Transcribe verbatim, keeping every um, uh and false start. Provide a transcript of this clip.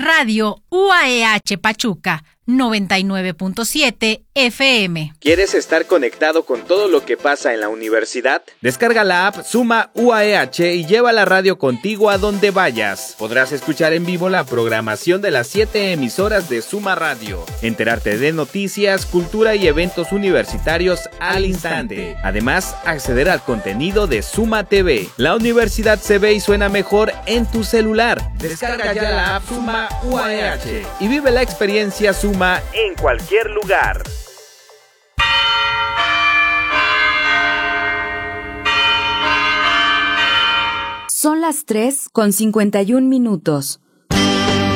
Radio U A E H Pachuca, noventa y nueve punto siete F M. ¿Quieres estar conectado con todo lo que pasa en la universidad? Descarga la app Suma U A E H y lleva la radio contigo a donde vayas. Podrás escuchar en vivo la programación de las siete emisoras de Suma Radio, enterarte de noticias, cultura y eventos universitarios al instante. Además, acceder al contenido de Suma T V. La universidad se ve y suena mejor en tu celular. Descarga ya la app Suma U A E H y vive la experiencia Suma en cualquier lugar. Son las tres con cincuenta y un minutos.